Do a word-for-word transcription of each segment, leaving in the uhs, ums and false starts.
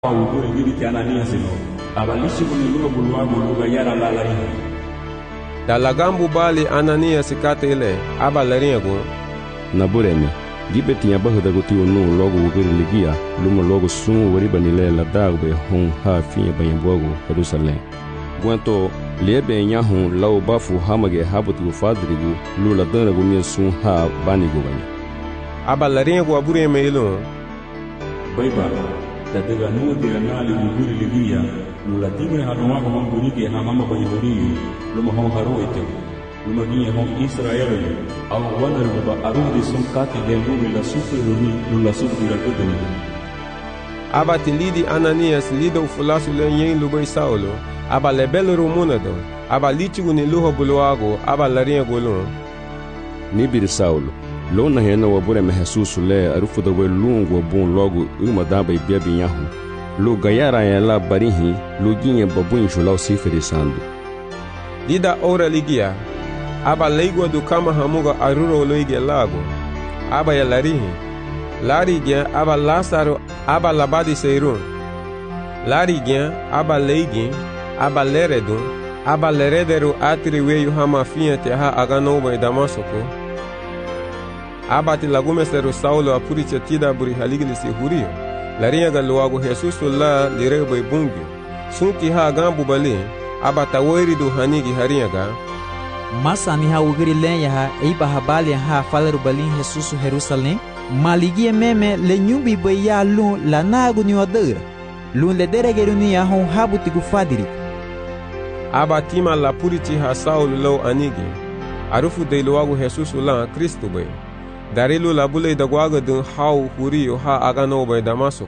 Ugure gidi ki Anania sino abalishi kuniluga buluwago luga yara lalariha dalagambu bali Anania sikate ile aba lariego na bureme gibe tinya bahuda guti onu logo ugure ligia luma logo sun wari banile la dagbe hon ha finya bayambogo Jerusalem gwanto lebe nya hon law bafu hamage habutu fadrigu lula dana gumye sun ha banigo banya aba lariego abureme ilo baiba tadega nuo tira nali uguri ligia lula tigre hano wako mambunike ha mama bayahudi luma hon haroete luma ginye hon Israeli au wana luba arudi sun kati dengu la sufri luni lula sufri la kudeni aba tilidi Ananias lido fulasu le yen luba Saulo aba lebelo rumunado aba lichigu ni luho buluago aba lariego lo ni bir Saulo lona hena wabure me Jesus le arufu da welungu bon logo uma daba ibia yahu lo gayara ya la barihi lo ginye babun jolau sifere sandu dida ora ligia aba leigo do kama hamuga aruro loige lago aba ya larihi larigia aba Lazaro aba labadi seirun larigia aba leigi aba leredu aba lerederu atriwe yuhama fiente ha aganoba Damasco abati lagume seru Saulo apuriche tida buri haligili si hurio laringa galuago Jesus la lirebo ibungi sunti ha gambu bali abata woiri du hanigi haringa masa ni ha ugiri len ya ha eiba habali ha faleru bali Jesus Jerusalem maligi meme le nyumbi boya lu la nagu ni odera lu le deregeru ni ya hon habuti gu fadiri abatima la purichi ha Saulo lo anigi arufu de luago Jesus la Kristo be darilu labule dagwaga dun hau huriyo ha agano bay Damasco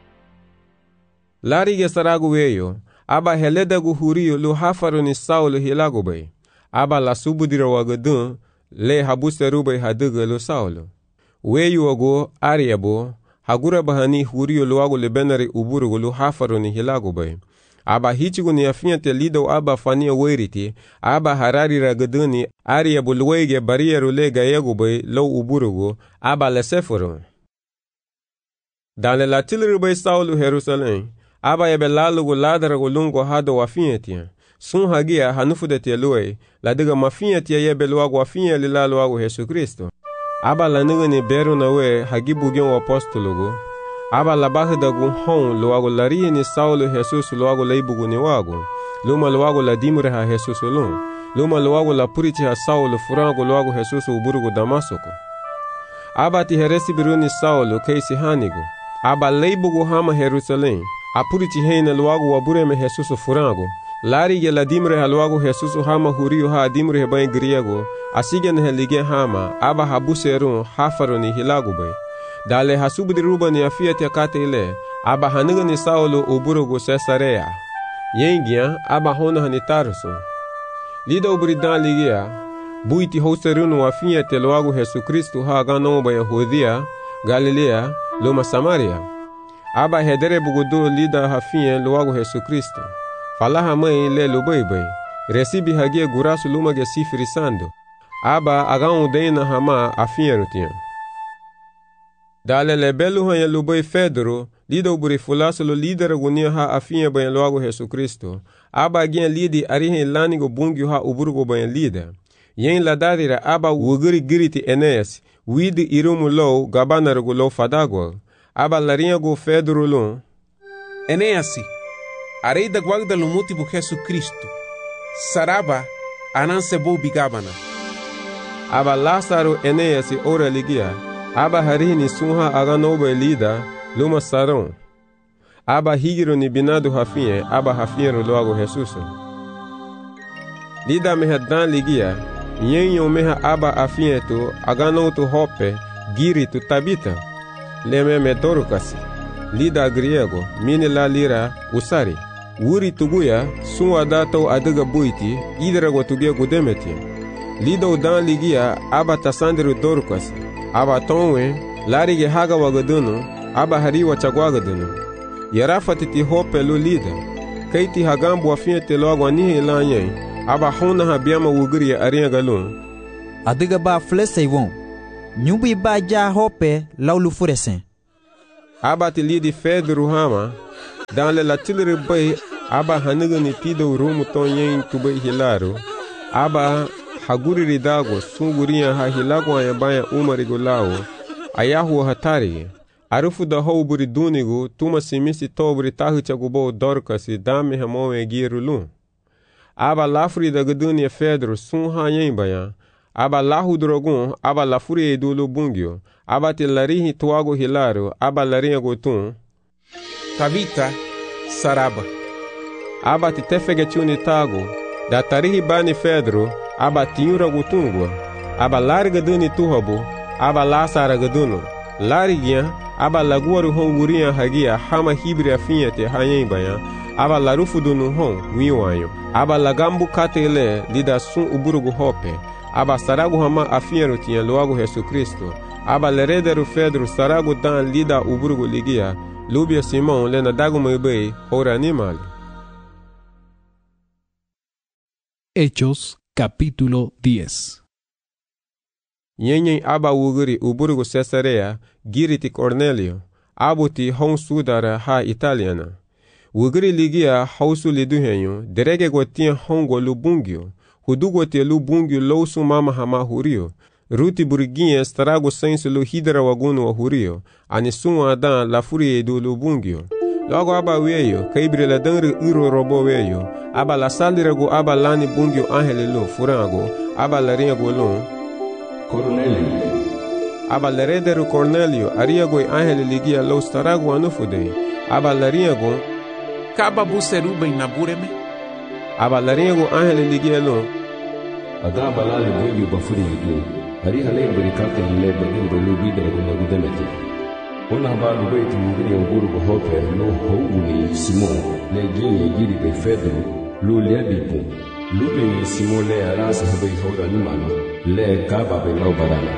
larige saragu weyo aba heledagu huriyo lu hafaru ni Saulo hilago bay aba la subudira waga dun le habuseru bay haduga lu Saulo weyo wago ariabo hagura bahani huriyo lu wago le benari uburu lu hafaru ni hilago bay aba hichigu ni afiante lido aba fania weriti aba harari ragaduni aria bulwege barieru lega yego bay lo uburugo aba leseforo dans le latilru bay Saulo Jerusalem aba yebe lalugo ladarago lungo hado wafienti sun hagia hanufu de telue la diga mafienti yebe luago wafienti lilaluago Yesu Kristo aba la nigani beru na we hagibu gen apostologo aba la bahda gu hon luago lari ni Saulo Jesus luago leibugu ni wago luma luago la dimre ha Jesus lo luma luago la purichi ha Saulo furango luago Jesus uburugo Damasco aba ti heresi biruni Saulo keisi hanigo aba leibugu hama Jerusalem apurichi heina luago wabure me Jesus furango lari ge la dimre ha luago Jesus hama huriyo ha dimre bay griego asigen helige hama aba habuseru hafaroni hilago bay dale hasubudi ruba ni afiati akate ile aba haniga ni Saulo uburugo Cesarea yengia aba hona hani Tarso lida uburidan ligia buiti hoserunu afiati loago Yesu Kristo ha gano ba Yahudia Galilea loma Samaria aba hedere bugudu lida hafien loago Yesu Kristo falaha mai le lubaibai resibi hagie gurasu luma ge sifiri sando aba agan udeina hama afien rutien dale le belu hanya lubai Fedro lido buri fulaso lo lidera gunia ha afinya bayan loago Yesu Kristo aba gen lidi arihe lanigo bungi ha uburgo bayan lida yen la dadira aba wugiri giriti Eneas widi irumu lo gabana rego lo fadagwa aba larinha go Fedro lo Eneasi arei da guagda lo motivo Yesu Kristo saraba ananse bo bigabana aba Lazaro Eneas ora ligia aba harini sunha aganoba lida luma saron aba higiro ni binado hafie aba hafiero loago Jesus lida mehadan ligia yenyo meha aba afieto agano to hope giri to Tabita leme medorukasi lida griego mini la lira usari wuri tuguya sunwa dato adiga buiti idra go tugia gudemeti lido dan ligia aba tasandru dorukasi aba tonwe larige haga wagadunu aba hariwa chagwagadunu yarafatiti hope lo lida kaiti hagambu afiente loago anihe lanye aba hona habiama wugiri aringa galun adiga ba flesevon nyumbi ba ja hope laulu furesen aba ti lidi Fedro hama Dan le latilre bay aba haniga ni tido rumu ton yen tubay hilaro aba haguri ridago sunguriya ha hilago ya baya umarigo lao ayahu hatari arufu da houburi dunigo tuma simisi tobri tahuchago bo dorkasi dame hamowe girulu aba lafri da guduni fedro sun ha yen baya aba lahu drogon aba lafuri edulu bungyo aba tilarihi tuago hilaro aba larinha gotun Tabita saraba aba ti tefege chuni tago da tarihi bani fedro aba tiura gutungwa aba larga duni tuhabo aba lasara gaduno larigya aba laguaru hon wuria hagia hama hibri afinyate hayen baya aba larufu dunu hon wiwanyo aba lagambu katele lida sun uburugu hope aba saragu hama afinyaro tiya luagu Yesu Kristo aba lerederu fedro saragu dan lida uburugu ligia Lubia Simão lena dago mebei ora animal. Hechos capítulo diez. Yenyen aba wuguri uburgo Cesarea giriti Cornelio abuti hon sudara ha italiana. Wuguri ligia hausu liduhenyo derege gotia hongo lubungio hudugo te lubungio lousu mama hama hurio. Ruti buriguinha estrago senso lo hidra wagunu wa hurio, anisun adan la furie do lubungio. Logo aba weyo, kaibre la danre uro robo weyo, aba la salirago aba lani bungio angele lo furago, aba la ringo lo. Cornelio. Aba la redero Cornelio, ariago angele ligia lo starago anufude, aba la ringo. Kaba buseruba inabureme. Aba la ringo angele ligia lo. Ada balali bungio bafuri yidu. Hari hale berikata le bagin belu bidra guna gudamete. Ona balu beit mugri nguru go hope no houni Simon le gini giri be Pedro lu le bipu. Lu be Simon le aras habe hoda numano le gaba be no barana.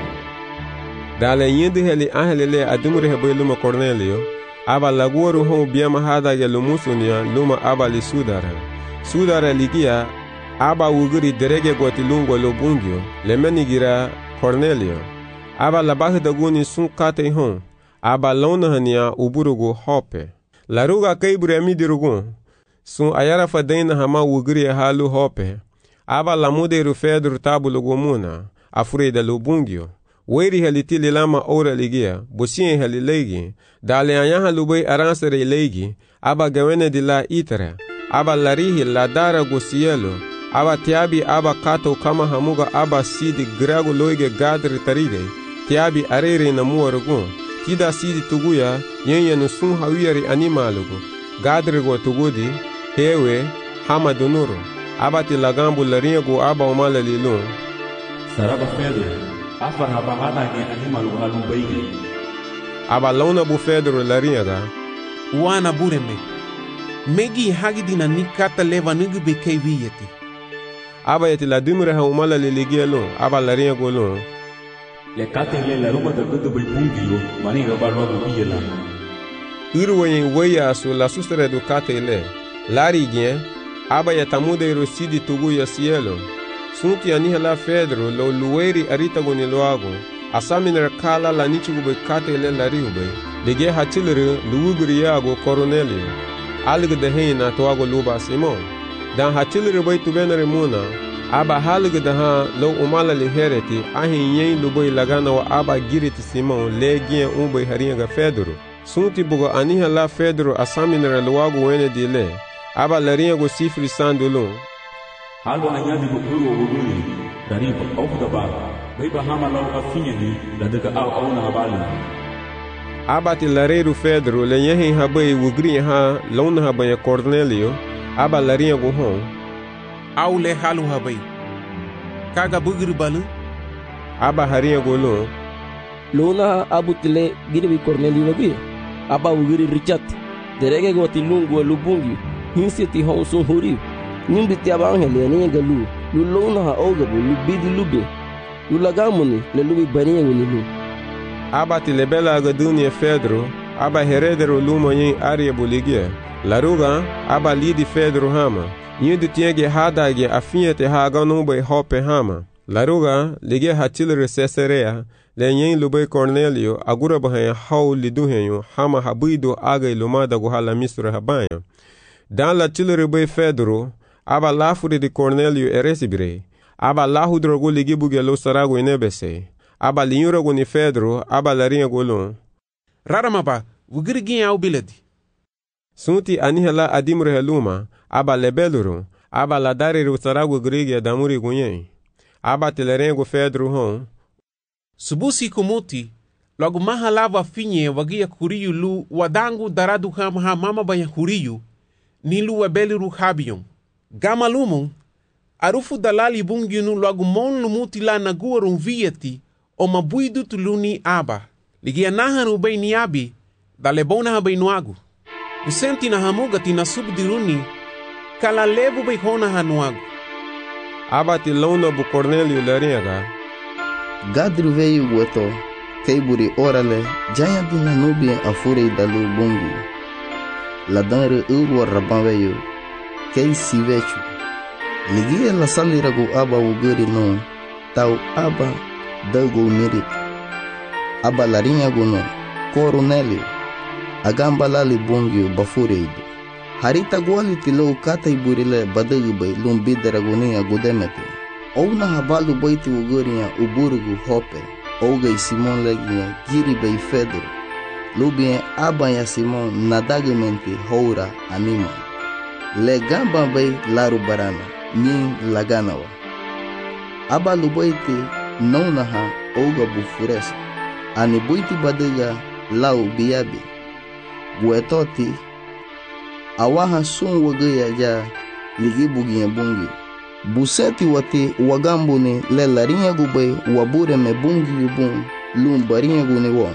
Dale yindi heli ahele le adumure habe luma Cornelio aba laguoru hon biama hada ya lumusunia luma aba li sudara. Sudara ligia aba wuguri derege goti lungo lo bungio le menigira Cornelio aba labahi daguni sun kate hon aba lona hania uburugo hope laruga kaibure amidirugo sun ayara fadaina hama wuguri halu hope aba lamuderu fedru tabulugo muna afurida lo bungio weri halitili lama ora ligia bosien halilegi dale anyaha lubai aransere legi aba gawene di la itara aba larihi la dara go cielo aba tiabi aba kato kama hamuga aba sidi grago loige gadri taride tiabi arere na muorugo tida sidi tuguya yenye nusun hawiyari animalugo gadri go tugudi hewe hama dunuro aba tilagambu laringo aba umala lilun saraba Pedro afar haba hada ge animalugo halun baige aba launa bu Pedro laringa Wana bureme megi hagidina nikata leva nugu be keviyeti aba yeti la dumure ha umala liligia lo aba la riego lo le katele la ruba da gudu bai bungio mani ga barwa biyela irwen waya su la sustere do katele lari gen aba ya tamude rosidi tugu ya cielo sunti ani hala Pedro lo lueri arita goni loago asaminer kala la nichugo be katele la riube lege hatilere luugri yago Cornelio alga de heina toago luba Simon dan hatilere bai tubenere muna aba halga da ha lo umala li hereti ahin yen lubai lagana wa aba giriti Simon legien umbai haringa Pedro sunti bugo aniha la Pedro asaminere luago wene dile aba laringa sifri sandulo halu anyadi go uro wuguli dari ba ofda ba bai ba hama law afinyani da daga aw auna habali aba ti lareru Pedro le yehin habai wugri ha launa habaya Cornelio aba laringa go hon aule halu habai kaga bugir balu aba haringa go lo luna abutile girbi Cornelio logi aba wugiri Richard derege go tilungu lubungi hinsi ti hon so hori nimbi ti aba angele ni galu lu luna ha oga bu lu bidi lubi lu lagamuni le lubi baniya ni lu aba ti lebela ga dunia Pedro aba heredero lumo yin aria boligia laruga aba lidi Pedro hama yindu tienge hadage afinyete haga numbe hope hama laruga lige hatilere Cesarea Le yen lubay Cornelio agura bahan haw liduhenyo hama habido agay lumada guhala misra habaya. Dan la tilere bay Pedro aba lafuri de Cornelio eresibire. Aba lahudro go ligibuge lo sarago inebese. Aba linyura go ni Pedro aba larinha golon. Raramaba wugirigin au biladi. Sunti anihela adimre heluma aba lebeluru aba ladari ru sarago grigi damuri gunyen. Aba telerengo Pedro hon. Subusi kumuti logo maha lava finye wagia kuriyu lu wadangu daradu hama mama baya kuriyu nilu wabeliru habiyon. Gama lumu arufu dalali bungyunu logo mon lumuti la naguarun vieti o mabuidu tuluni aba. Ligia nahanu bay niabi dalebona habay nuagu. Usenti na hamugati na subdiruni kala lebu bay hona hanuagu. Aba tilona bu Cornelio laringa. Gadru veio weto keiburi orale jaya dina nubi afure dalu bungi. Ladanre urwa raban veio kei sivechu. Ligia la saliragu aba uguri no tau aba dago mirit. Aba larinha gono Cornelio agamba lali bungi bafureido. Harita gwali tilo kata iburile badagu bay lumbidera gonia gudemete. Ouna habalu baiti ugurinha uburugu hope. Ougai Simon leginha giri bay Pedro. Lubien abanya Simon nadagamente houra anima. Le gamba bay laru barana nin laganawa. Abalu baiti nonaha ouga bufuresa. Ani buiti badaga lau biabi. Guetoti awaha sun wagaya ja ligibugi bungi. Buseti wati wagambuni le larinha gubay wabure me bungi yubun lum barinha guni won.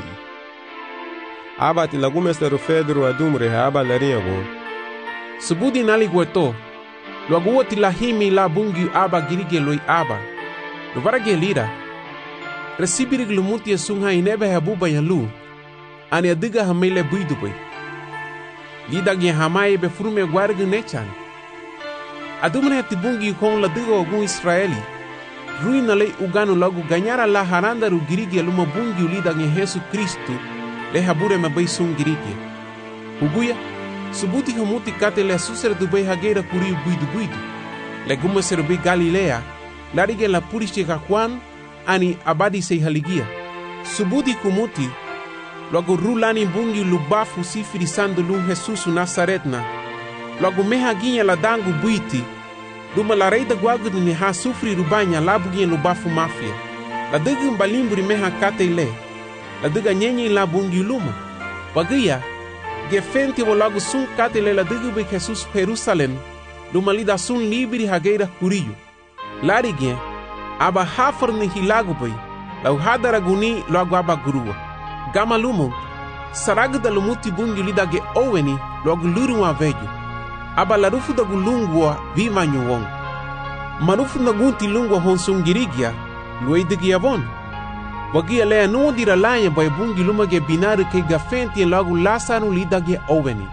Aba ti lagumesteru Pedro adumre aba larinha go. Subudi nali gueto. Luagu ti lahimi la bungi aba girige loi aba. Luvarage lira. Resibirig lumuti esunha inebe habuba yalu. Ani adiga hamele buidu bay. Lida gye hamaye be furume guargu nechan. Adumre tibungi kon la digo ogun Israeli. Ruina le uganu logo ganyara la haranda ru girigi luma bungi ulida nge Yesu Kristu le habure me bay sun girigi. Uguya subuti hamuti kate le susere du bay hageira kuri buidu buidu. Le gume serubi Galilea larige la purishi Juan ani abadi sei haligia. Subuti kumuti logo rulani bungi lubafu sifiri sandu lum Jesus Nazaretna. Logo meha ginha la dangu buiti. Duma la reida guagu ni ha sufri rubanya labu ginha lubafu mafia. La dega mbalimburi meha kate ile. La dega nyenye la bungi luma. Wagia, gefente wo logo sun kate ile la dega be Jesus Jerusalem. Luma lida sun libri hageira kuriyu. Lari ginha, aba hafar ni hilagu bay. La uhadara guni logo aba gurua. Gama lumo, saraga da lumuti bungi lida ge oweni logo luru aveju. Aba larufu da gulungwa vima nyuwong. Marufu na gunti lungwa honsung girigia, luay digi avon. Wagia lea nuo dira lanya bay bungi lumage binaru ke gafenti en logo lasanu lida ge oweni.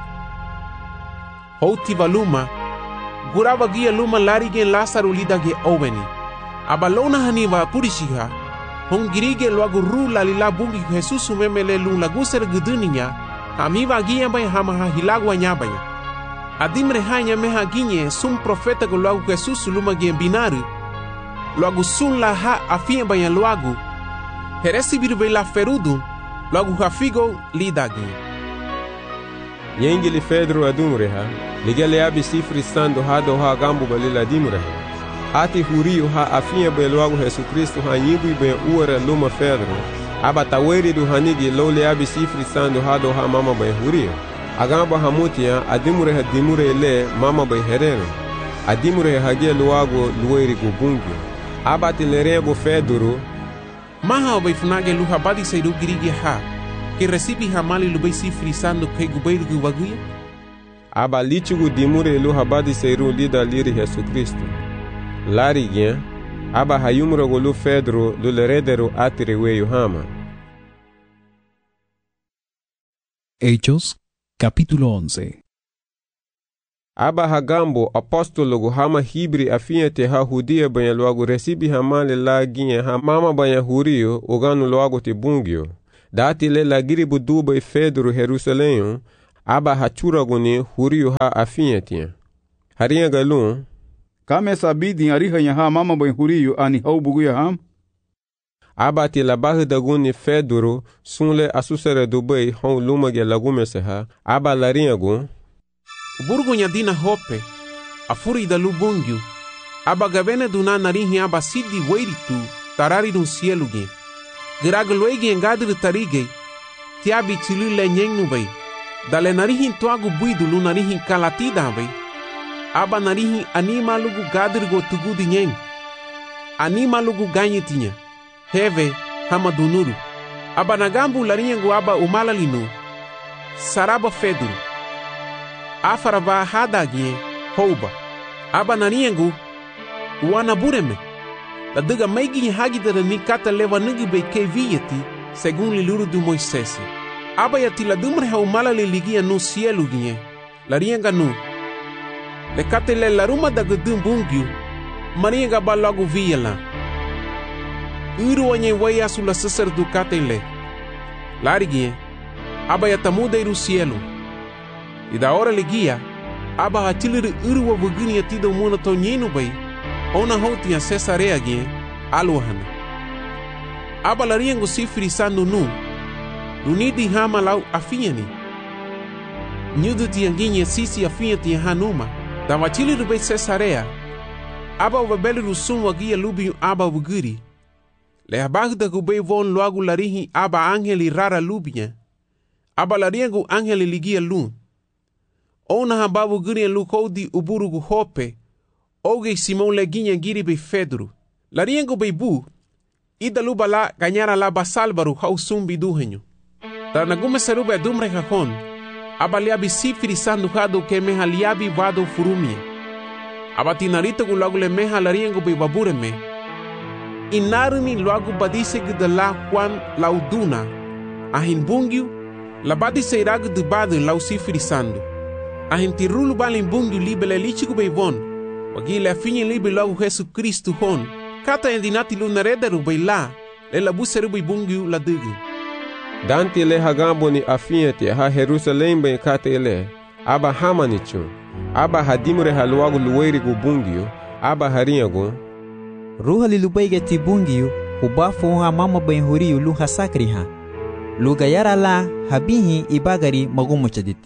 Houti valuma, gura wagia luma lari gen lasaru lida ge oweni. Aba lona haniwa purishiha, hong girige logo ru lalila bungi Jesus umemele lung laguser guduninya, hamiwa gia bay hamaha hilagwa nyabaya. Adimre hanya meha ginye sum profeta go logo Jesus luma gen binaru. Logo sun la ha afien bayan loagu. Heresi biru la ferudu. Logo hafigo lidagi. Yengili Pedro adumre ha. Ligele abi sifri sando hado ha gambu balila dimre ha. Ati huriu ha afien bayan loagu Jesus Kristo ha nyibu bayan uara luma Pedro. Aba taweri du hanigi lole abi sifri sando hado ha mama bayan huriu. Agamba hamutia adimure hadimure le mama bay herero. Adimure hagia luago lueri gubungu. Abati lerego Pedro. Maha bay funage luha badi seidu girigi ha. Ke resibi hamali lubay sifri sando ke gubairu guwaguya. Aba lichugu dimure luha badi seiru lida liri Yesu Kristo. Lari gen. Aba hayumuro gulu Pedro luleredero atire weyu hama. Hechos capítulo once. aba hagambo apostologu hama hibri afiente ha hudia banya luagu resibi hamale la ginye ha mama banya hurio uganu luagu ti bungio. Dati le la giribu dubai Fedru Jerusalem aba hachuraguni hurio ha afiente. Haria galun kame sabidi ariha ya ha mama banya hurio ani hau bugu ya ham. Aba ti la bahidaguni Fedru sunle asusere dubai hon lumage lagume se ha aba laria gun burgu nyadina hope afuri da lubungyu aba gavene duna narihi aba sidi weiritu tarari no cielo ge gragloigi engadir tarige tiabi tilu le nyengnu bai dale narihi toagu buidu lu narihi kalatida bai aba narihi anima lugu gadir go tugudi nyeng anima lugu ganyetinya heve hamadunuru aba nagambu laringu aba umalalinu saraba Fedru afaraba hadagie houba aba nariengu wana bureme la diga maigi hagidara ni kata leva nigi be kevieti segun liluru du Moisés aba yati la dumre ha umala le ligia no cielo gie la rienga nu le kate le la ruma da gudum bungyu marienga balagu viela uru wanye waya sula sesar du kate le larigie aba yatamuda iru cielo e da hora ligia aba hatilir uru wa vugini atido muna tonyenu bai ona houti a Cesarea gie aluhana aba lariengo sifri sandu nu lunidi hama lau afiani nyudu tianginye sisi afiati hanuma da matilir bai Cesarea aba wabeliru sumwa gia lubi aba vugiri le abagda kubai von loagu larihi aba angeli rara lubia aba lariengo angeli ligia lun ona hababu giri lu kodi uburugu hope oge Simon le ginha giri be Fedru lariengo be bu ida luba la ganyara la basalbaru hau sumbi duhenyo ta nagume seruba dumre kakon abaliabi sifiri sandu hado ke meha liabi vado furumie abati narito gu lagu le meha lariengo be babure me inarumi lagu badise gida la kwan lauduna ahin bungyu la badise iragu de badu lau sifiri sandu ahin tirulu balin bungyu libele lichigu be von wagile afinye libe lagu Jesu Kristu hon kata endinati lunarederu be la le la buseru be bungyu la dugu danti le hagambo ni afiete ha Jerusalem be kate le aba hamanichu aba hadimure halwagu luweri gu bungyu aba harinyagu ruha lilubaige ti bungyu ubafu ha mama ben huriyu lu hasakri ha lu gayara la habihi ibagari magumo chaditi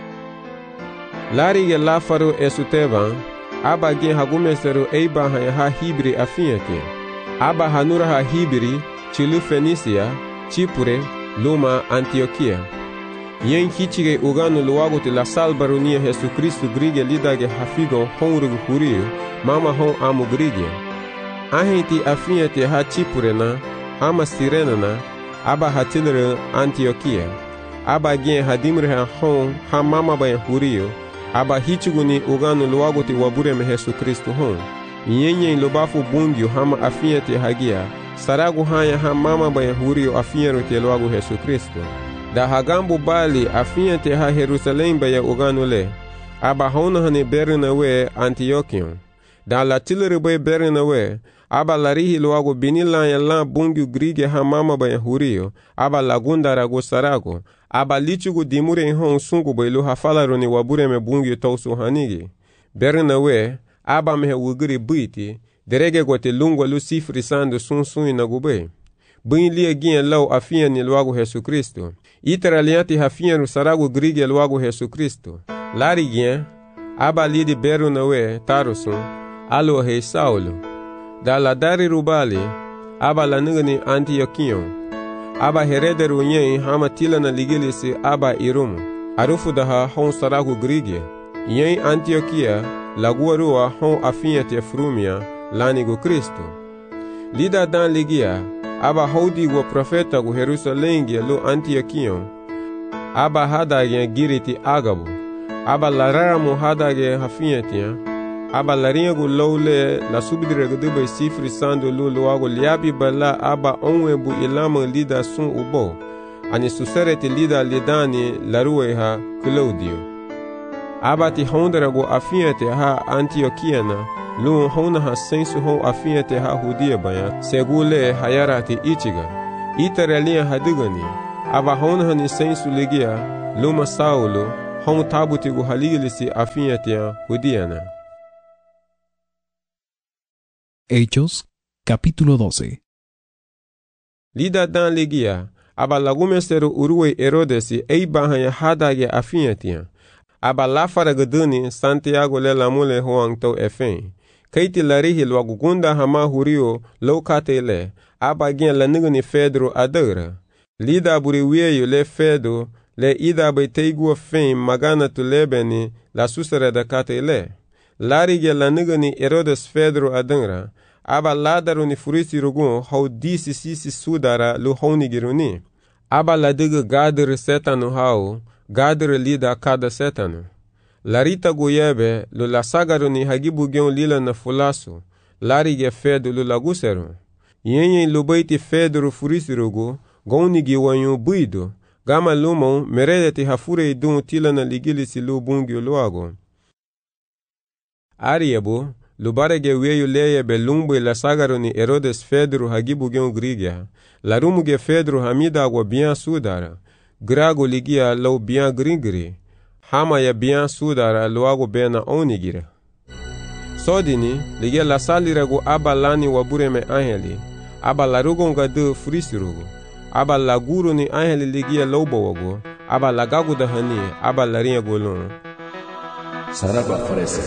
lari ge la faru esutevan aba gen hagumeseru eiba ha ha hibri afiete aba hanura ha hibri chilu Fenisia Chipure luma Antioquia yen kichige uganu luwagu ti la salbarunia Jesu Kristu grige lidage hafigo honrugu huriyu mama hon amu grige ahenti afiete ha Chipure na ama Sirena na aba hatilere Antioquia aba gen hadimre ha hon ha mama bayan huriyu aba hichuguni uganu luwagu ti wabureme Jesu Kristu hon yenye lobafu bungyu hama afiete hagia saragu haya ha mama bayan huriyu afiero ti luwagu Jesu Kristu da hagambu bali afiente ha Jerusalem baya uganu le aba hona hane berina we Antiochion da la tilere bay berina we aba larihi luwagu binila ya la bungyu grige ha mama baya huriyu aba lagunda ragu saragu aba lichugu dimure hon sungu bay lu ha falaroni wabure me bungyu tausu hanigi berina we aba mehe wugiri buiti derege gote lungwa lu sifri sandu sun sun inagube bin liya gien lau afiyan ni luwagu Jesu Kristu itara lianti hafiyan rusaragu grige luwagu Jesu Kristu lari gien aba lidi beru na we tarusun alo he Saulo da la dari rubali aba la nigani Antiochion aba herederu nyen hama tila na ligilisi aba irumu arufu daha hon saragu grige yen Antiochia laguarua hon afiyan frumia lanigu Kristu lida dan ligia aba hodi go profeta gu Jerusalem ge lu Antiochion aba hadage giriti agabu aba larara mu hadage hafiyetia aba laringa gu lowle la subidire gu dube sifri sandu lu luwago liabi bala aba onwe bu ilama lida sun ubo ani susereti lida lidani laruwe ha Claudio aba ti hondra go afiete ha Antiokiana lu hona ha sensu ho afiete ha hudia baya segule hayarati ichiga itarelia hadigani aba hona ha ni sensu ligia luma Saulo hon tabuti go haligilisi afiete hudiana. Hechos capítulo doce. Lida dan ligia aba lagumesteru uruwe Herodesi eibahanya hadage afiete aba lafara gaduni Santiago le lamule hoang to efen kaiti larihi lwagugunda hama hurio lokate le aba gen lanigni Pedro adara lida buri wieyo le Pedro le ida baiteigu fen magana tu lebeni la susere da kate le lari ge lanigni Herodes Pedro adara aba ladaru ni furisi rugun hau disi sisi sudara lu honi giruni aba ladiga gadir setanu hau gadir lida kada setanu larita goyebe lu la sagaru ni hagibu gen lila na fulasu lari ge Fedu lu laguseru yenye lu baiti Fedru furisi rugu goni gi wanyu buido gama lumon meredeti hafure idun tila na ligilisi lu bungi luago ariyebu lubarege weyu leye belumbu la sagaru ni Herodes Fedru hagibu gen grigia la rumuge Fedru hamida go bien sudara grago ligia lau bien gringri hama ya bien sudara luago bena onigira sodini ligia la salira go aba lani wabure me angeli aba la rugonga de frisirugo aba la guru ni angeli ligia lobo wago aba la gagu da hani aba la ringa golon saraba farese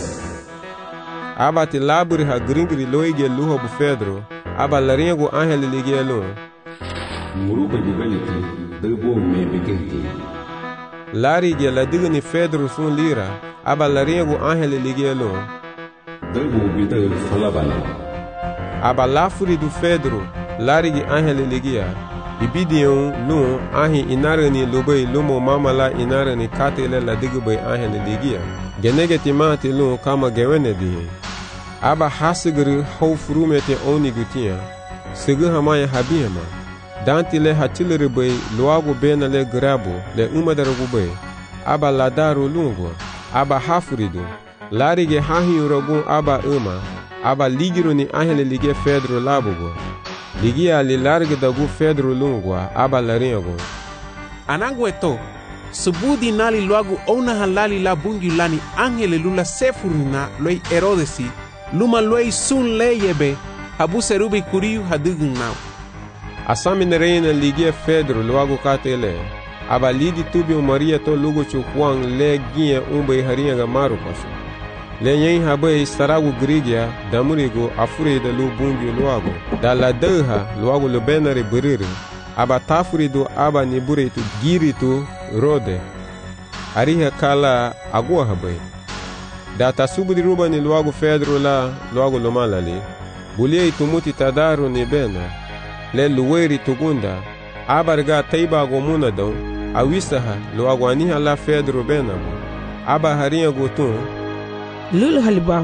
aba ti laburi ha gringri loige luho bu Fedro aba la ringa go angeli ligia lon muruba jibaliti debo me bigenti lari ge la digni Fedro sun lira aba la ringa go angeli ligia lon debo bidal falabana aba lafuri du Fedro lari ge angeli ligia ibidion lu ahi inarani lobay lumo mamala inarani katele la digubay angeli ligia genegeti mati lu kama gewene di aba hasigri hau furumete oni gutia sigi hamaya habiyama danti le hatilere bay luago bena le grabo le umadarugo bay aba ladaru lungo aba hafuridu larige hahi uragun aba uma aba ligiru ni angeli lige Fedro labugo ligia li large dagu Fedro lungwa aba laringo anangu eto subudi nali luagu ona halali la bungi lani angele lula sefurina loi Herodesi luma loi sun leyebe habu serubi kuriu hadugun nau asami reina ligia Fedro luagu katele aba lidi tubi Maria to lugo chukwang le gie umbe haringa ga maru paso le nyen habe saragu grigia damurigo afure da lu bungi luago da la deha luago lu benare buriri aba tafurido aba niburitu giritu rode ariha kala agua habe da tasubudi rubani luago Fedro la luago lumalali bulie itumuti tadaru ni bena le luweri tugunda abarga taiba gomuna don awisaha luago aniha la Fedro benamo aba haringa gotun lulu halibahu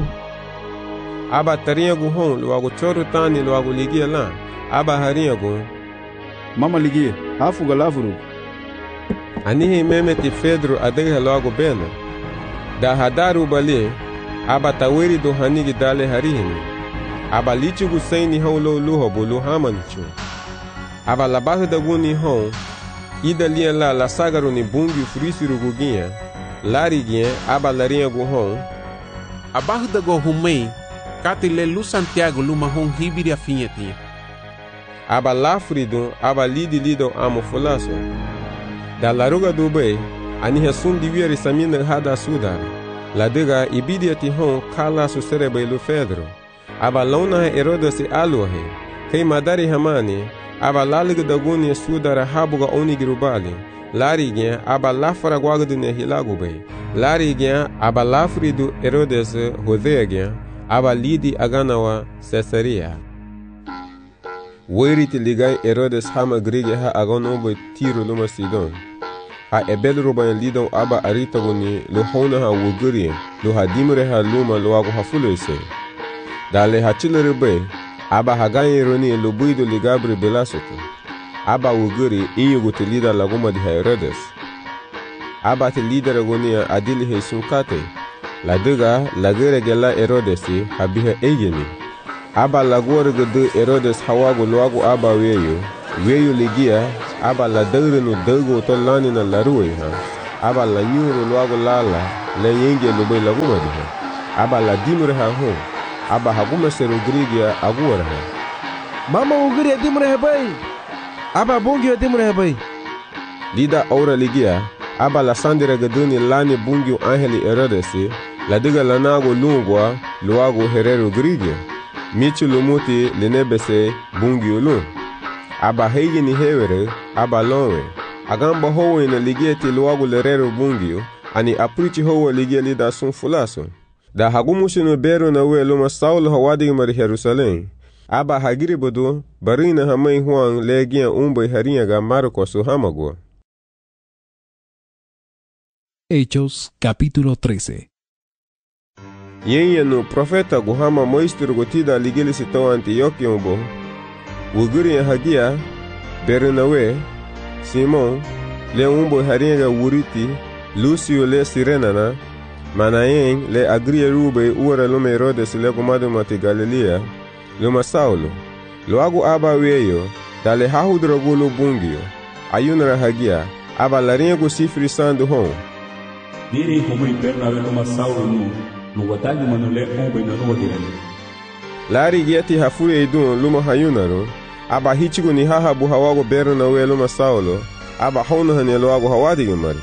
aba taringa go hon luago choru tani luago ligia la aba haringa go mama ligia hafu galafuru anihi memeti Fedro adega luago bena da hadaru bali aba taweri do hanigi dale harihini aba lichu gusaini hon lo luho bulu hamanichu aba labahu da guni hon ida lia la la sagaru ni bungi furisiru gugia lari gien aba laringa go hon abajo da go humei kati le lu Santiago luma hon hibiri afinyetia aba lafrido aba lidi lido amo fulaso da laruga dube ani hasun divieri samina hada sudar la dega ibidiati hon kala su serebe lu Fedro aba lona Herodes aluhe kay madari hamani aba laliga daguni sudara habuga onigirubali larigien aba lafara gwagdune hilagube larigien aba lafridu Herodes hodegien aba lidi aganawa Caesarea weriti ligay Herodes hama grige ha aganobo tiro luma Sidon ha ebel ruban lidon aba aritaguni lo hona ha wuguri lo hadimre ha luma lo ago hafulese dale ha chilere aba hagaye roni lo buido ligabri belasoto aba wuguri inyugo telida laguma di Herodes aba te lidera gonia adili he sunkate la dega la gere gela Herodesi habiha egeni aba la gore gede Herodes hawago loago aba weyo weyo ligia aba la dere no dego to lani na la ruwe ha aba la nyuro loago lala le yenge lo be la guma de aba la dimre ha ho aba haguma sero grigia agora ha mama ugri dimre he bay aba bungi dimre he bay lida ora ligia aba la sandere geduni lani bungi angeli Herodesi la diga la nago lungwa loago herero grigia michu lumuti linebese bungi ulun aba hegi ni hewere aba lonwe agamba howe na ligieti loago lerero bungi ani aprichi howe ligia lida sun fulaso da hagumushino bero na we luma Saulo hawadi mari Jerusalem aba hagiri bodo barina hamai huang legia umbe harinha ga Marcos hamago. Hechos capítulo trece. Yenye no profeta guhama moistur gotida ligili sito Antioquia umbo uguri hagia Bernawe Simon le umbo harinha ga wuriti Lucio le Sirenana Manayen le agria rube ura lume Herodes le gumadu mati Galilea luma Saulo loagu aba weyo dale hahudrogulo bungio ayunra hagia aba laringo sifri sandu hon diri como Bernabe luma Saulo no no watagi manule ombe na no dirani lari giati hafure idun luma hayunaro aba hichigu ni hahabu hawago Bernabe luma Saulo aba hono hane loagu hawadi mari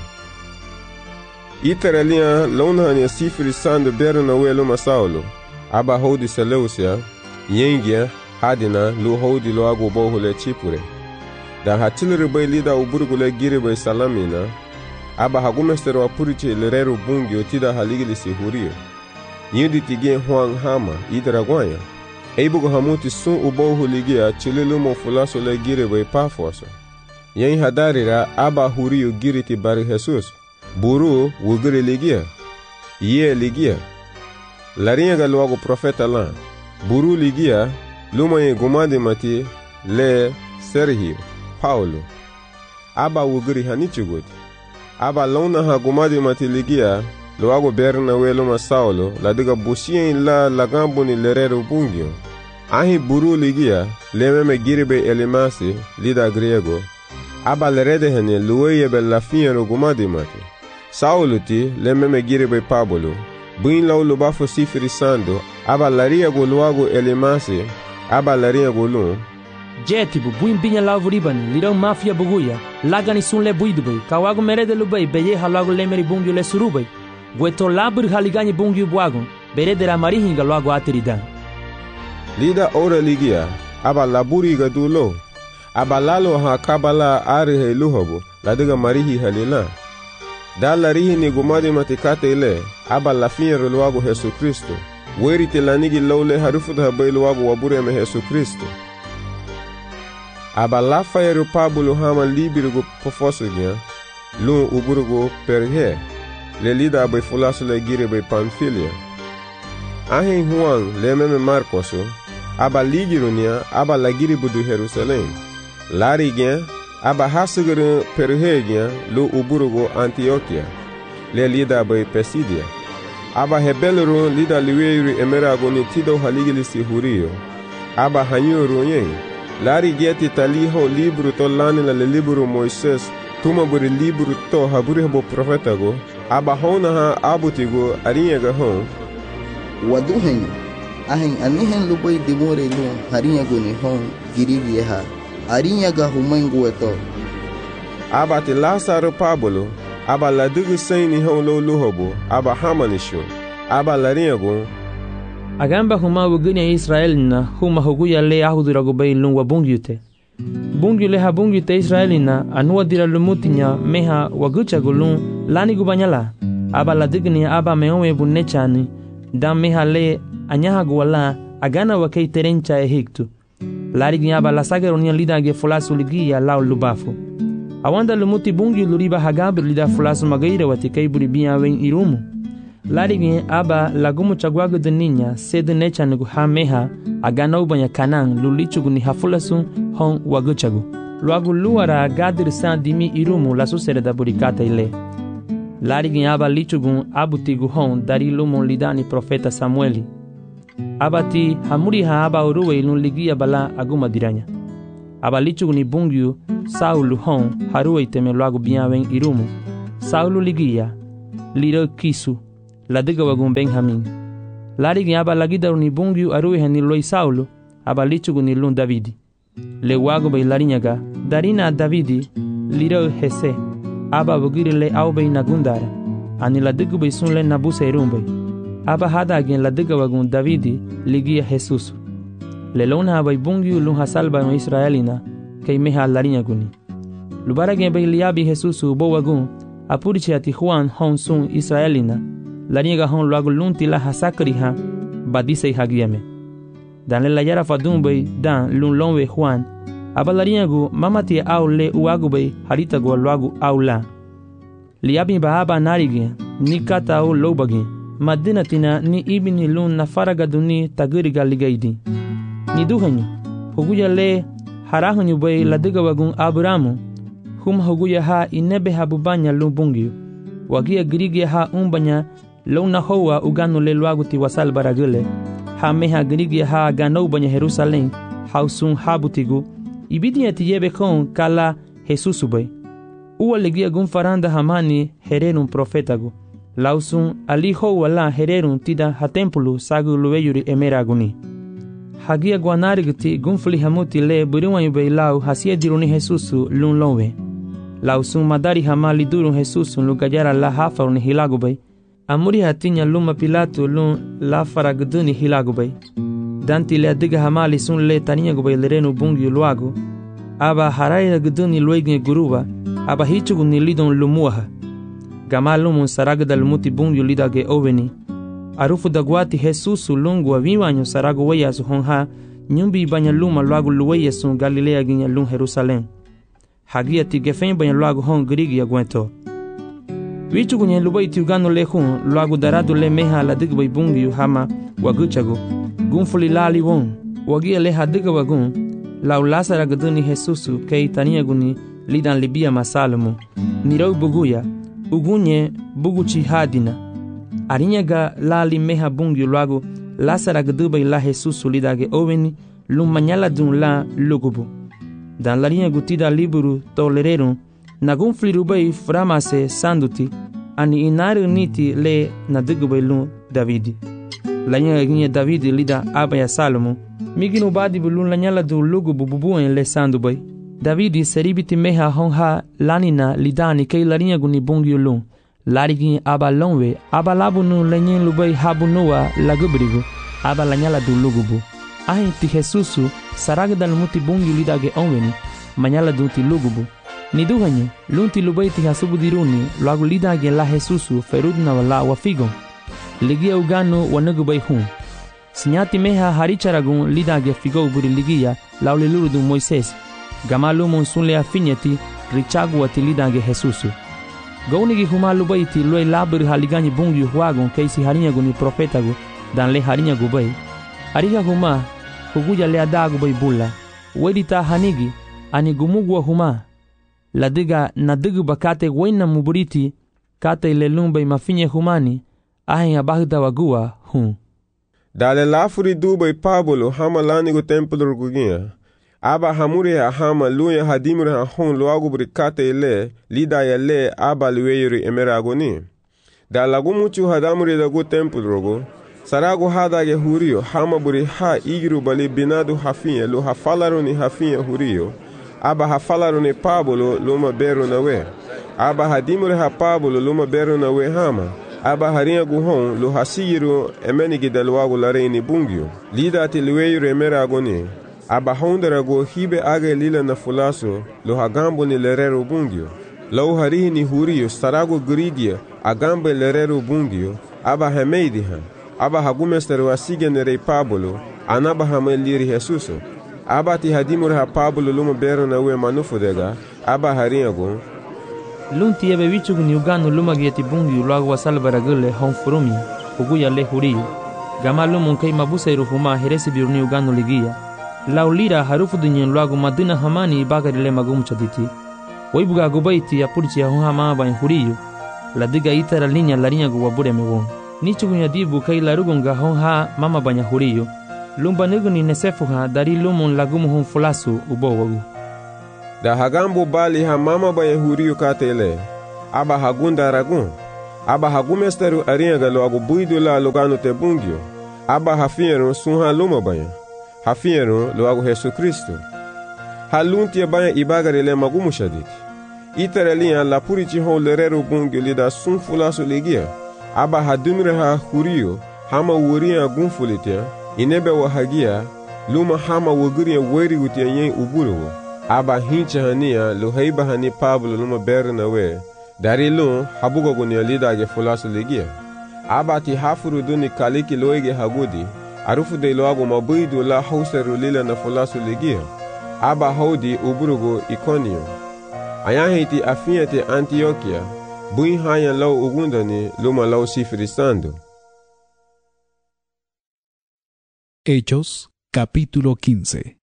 Iteralia lonhania sifri sandu Bernabe luma Saulo aba hodi Seleucia yengia hadina lu hodi loago bohule chipure da hatilere bay lida uburgule gire bay salamina aba hagumestero apuriche lerero bungi otida haligili sihurio yindi tige huang hama idragoya eibugo hamuti sun ubohuligia chilelu mo fulaso le gire bay pafoso yen hadarira aba hurio giriti bari Jesus buru wugire ligia ye ligia laringa galwago profeta la buru ligia lumaye gumade mati le Sergio Paulo aba wugiri hanichugoti aba lona ha gumade mati ligia loago Bernabe luma Saulo la diga busien la lagambo ni lerero bungio ahi buru ligia le meme giribe Elimasi lida griego aba lerede hene luweye be la fiero gumade mati Saulo ti le meme giribe Pablo buin lau lubafo sifiri sando aba laria go luago Elimasi aba laria go lu jetibu buin binya lau riban lirau mafia buguya lagani sun le buidubay kawago merede lubay beye halago lemeri bungyo le surubay gueto labur haligani bungyo buago berede la marihinga luago ateridan lida ora ligia aba laburi ga dulo aba lalo ha kabala ari he luhobo ladiga marihi halila da larihi ni gumadi matikate ile aba la fiero luago Jesu Kristo weri te lanigi lole harufu da bay luago wabure me Jesu Kristo aba la fayero Pablo hama libirgo pofosugia lu uburgo perhe le lida bay fulaso le gire bay Pamfilia ahin huang le meme Marcoso aba ligirunia aba la giri budu Jerusalem lari gen aba hasugere perhegien lu uburgo Antioquia le lida bay Pisidia aba hebelero lida liweiri emerago ni tido haligili sihurio aba hanyoro yen lari geti taliho libru to lanila le libru Moises tuma buri libru to haburi habo profetago aba hona ha abutigo ariyaga hon waduhen ahen anihen luboy dimore lu hariyago ni hon girigi ha ariyaga humango eto aba ti Lazaro Pablo aba la dugu saini hon lo luhobo aba hamanisho aba lariyago agamba huma wuguni Israel na huma huguya le ahudurago bay lungwa bungyute bungyu le ha bungyute Israel na anwa dira lumutinya meha wagucha gulun lani gubanyala aba la digni aba meowe bunechani dam meha le anyaha gwala agana wakay terencha ehiktu lari gnyaba la sagaronia lida ge fulasu ligia la lubafu awanda lumuti bungyu luriba hagabir lida fulasu magaira watikay buri biya wen irumu lari aba lagumu chagwago de niña sede necha nugu hameha agana ubanya kanang lulichugu ni hafulasun hon waguchagu luagu luara gadir san dimi irumu la susere da burikata ile Larigin aba lichugun abutigu hon dari lumon lidani profeta Samueli. Abati hamuri ha aba uruwe ilun ligia bala aguma diranya. Aba lichugun ibungyu Saulu hon haruwe iteme luagu biawen irumu. Saulu ligia liro kisu ladiga wagun Benjamin. Larigin aba lagidaru ni bungyu aruwe hani loi Saulu aba lichugun ilun Davidi. Le wagu bay larinyaga darina Davidi liro hese aba bugiri le aubay nagundara ani ladigu bay sun le nabuse irumbay aba hada again ladiga wagun Davidi ligia Jesus le lona bay bungyu lun hasalba no Israelina kay meha larinyaguni lubara gen bay liabi Jesus bo wagun apurichi ati Juan hon sun Israelina larinyaga hon luagu lunti la hasakriha badise hagiame dan le layara fadun bay dan lun lonwe Juan abalariagu mamati au le uagu bay harita go luagu au la liabi bahaba narigi ni kata au lobagi madinatina ni ibini lun na faraga duni tagiriga ligaidi ni duhanyu huguya le harahanyu bay ladiga wagun Abramu hum huguya ha inebe habubanya lubungi wagia girigi ha umbanya lona hoa uganu le luagu ti wasal baragule ha meha girigi ha gano banya Jerusalem hausun habutigu ibidi atiyebe kon kala Jesus bay uwa legia gun faranda hamani hererun profetagu lausun ali ho wala hererun tida ha templu sagu luweyuri emeraguni hagia guanarigti gunfli hamuti le buriwan bay lau hasia diruni Jesus lun lonwe lausun madari hamali durun Jesus lu gajara la hafaruni hilagu bay amuri hatinya luma Pilato lun la faragduni hilagu bay danti le adiga hamali sun le taniya gubay lerenu bungi luagu aba haraya gduni luegne guruba aba hichugu ni lidon lumuaha gamalumun saragda lumuti bungi lidage oveni arufu dagwati Jesus lungu aviwanyo saragu weya su honha nyumbi banya luma luagu luweya sun Galilea ginya lun Jerusalem hagia ti gefen banya luagu hon grigi agwento wichugu nye lubay ti ugano le hun luagu daradu le meha la digbay bungi hama waguchagu gunfuli lali won wagia le hadiga wagun lau lasara gduni Jesus kay taniaguni lidan libia masalmu nirau buguya ugunye buguchi hadina arinyaga lali meha bungi luagu lasara gdubay la Jesus lidage oveni lumanyala dun la lugubu dan larinya gutida liburu tolererun nagunfli rubay framase sanduti ani inaru niti le nadigubay lun Davidi lanya ginye Davidi lida abaya Salomo miginu badi bulun lanyala du lugu bububuen le sandu bay Davidi seribiti meha honha lanina lidani kay larinya guni bungi lun larigi aba lonwe aba labunu lenyen lubay habunua lagubrigu aba lanyala du lugu bu ahi ti Jesusu saragda lumuti bungi lidage onweni manyala du ti lugu bu niduhanye lunti lubay ti hasubudiruni lagu lidage la Jesusu ferudna wala wafigon ligia uganu wanagubay hun sinyati meha haricharagun lidage figo buri ligia laule luru Moises gamalu monsunle afinyati richagu wati lidage Jesusu gaunigi humalu bayti loy labur haligani bungi huagon keisi harinyagu ni profetagu dan le harinyagu bay ariga huma huguja le adagu bay bulla wedita hanigi ani gumugwa huma ladiga nadigu bakate wena muburiti kate le lumbay mafinye humani ahin abagda wagua hun dale lafuri dubay Pablo hama lanigo templo rugugia aba hamuri hama luya hadimuri hon luagu brikate le lida ya le aba luweyuri emeragoni da lagu muchu hadamuri dagu templo rugu saragu hada ge hurio hama buri ha igiru bali binadu hafiya lu hafalaruni hafiya hurio aba hafalaruni Pablo luma beru nawe aba hadimuri ha Pablo luma beru nawe hama aba harinha guhon lo hasiru emenigi dalwagu lareini bungio lida ti luweyuri emeragoni aba hondera go hibe age lila na fulaso lo hagambo ni lerero bungio lau harihi ni hurio sarago grigia agambe lerero bungio aba hemeidi ha aba hagumesteru asige nerei Pablo anaba hameliri Jesuso aba ti hadimur ha Pablo luma bero na we manufudega aba harinha go lunti ebe wichugu ni uganu luma gieti bungio lagu wasal baragule hon furumi uguya le hurio gamalu munkai mabusa ruhuma heresi biruni uganu ligia laulira harufu dunyen luagu madina hamani bagari le magum chaditi oibuga gubaiti ya purchi ya hama ba huriyo la diga itara linya larinha gu wabure mewon. Ni chugunya dibu kai larugunga hon ha mama banya huriyo. Lumba nigu ni nesefu ha dari lumun lagumu hon fulasu ubo wagu. Da hagambo bali ha mama banya huriyo katele. Aba hagunda ragun. Aba hagumesteru arinha galo agu buidu la lugano te bungyo. Aba hafiero sunha luma banya. Hafiero lo agu Yesu Kristo. Haluntia banya ibagare le magumu shadiki. Itaralinha la purichi hon lerero bungyo lida sun fulasu legia. Aba hadumre ha huriyo hama wuria gunfulitia. Inebe wa hagia luma hama wuguria weri utia yen uburo. Aba hincha hania lo heiba hani Pablo luma berna we. Dari lun habugo gunia lida ge fulasu legia. Aba ti hafuru duni kaliki loege hagudi. Arufu de loago mabuidu la hauseru lila na fulasu legia. Aba hodi uburugo Iconio. Ayahiti afiate Antioquia. Bui haya lau ugundani luma lau sifrisando. Hechos, capítulo quince.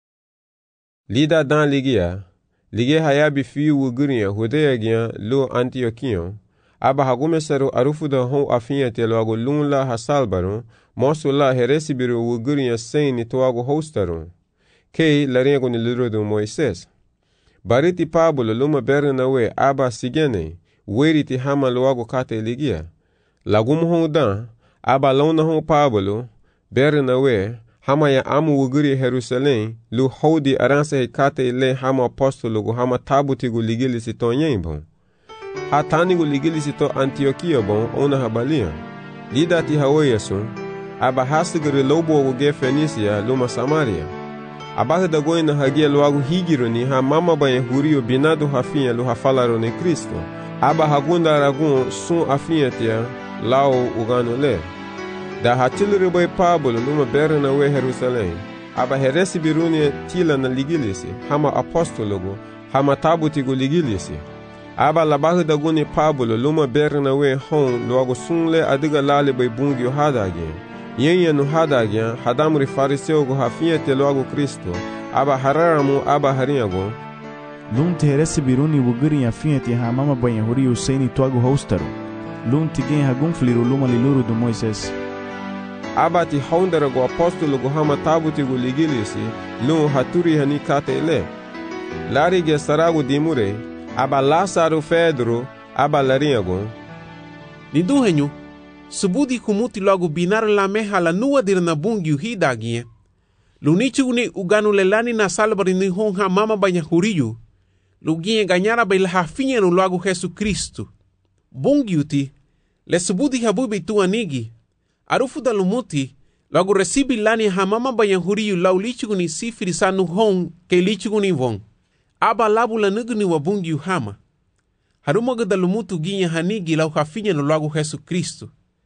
Lida dan ligia. Ligia hayabi fiu wuguria hudea gia lo Antioquion. Aba hagumesaru arufu da hon afiate loago lunla hasalbaron. Mosu la heresibiru wuguria seini toago hostaron. Kei laringo ni liro do Moises. Bariti Pablo luma berna we aba sigene. Weriti hama loago kate ligia. Lagumu hon dan. Aba launa hon Pablo. Berna we. Hama ya amu wuguri Jerusalem. Lu hodi aranse he kate le hama apostolo gu hama tabuti gu ligilisi to nyen bon. Hatani gu ligilisi to Antioquia bon. Ona habalia. Lida ti hawe yasun. Aba hasigiri lobo gu ge Fenisia luma Samaria. Abata da goina hagia loago higironi ha mama banya huriyo binado hafinha lo hafalaro ne Kristo. Aba hagunda aragun sun afinha tia lao ugano le. Da hatiliri boy Pablo luma berna we Jerusalem. Aba heresi biruni tila na ligilisi hama apostologo hama tabuti go ligilisi. Aba labata da guni Pablo luma berna we hon loago sunle adiga lale boy bungi hadage. Yenye no hadagya hadamri fariseo go hafinha te logo Kristo aba hararamu aba harinyago lun te heresi biruni wuguri afinha te hamama banha huri usaini toago hostaro lun te gen hagun fliru luma liluru do Moises aba ti hondara go apostolo go hama tabuti go ligilisi lun haturi hani kate ele lari ge sarago dimure aba Lázaro Pedro aba larinyago Nidu henyu Subudi kumuti logo binar la meha la nua dir na bungi uhidagie. Lunichu ni uganu lelani na salbari ni honga mama banya huriyu. Lugie ganyara bai la hafinha no logo Jesu Kristo. Bungi uti, le subudi habubi tu anigi. Arufu da lumuti, logo recibi lani ha mama banya huriyu lau lichu ni sifiri sanu hong ke lichu ni vong. Aba labu la nugu ni wabungi uhama. Harumoga da lumutu ginha hanigi lau hafinha no logo Jesu Kristo.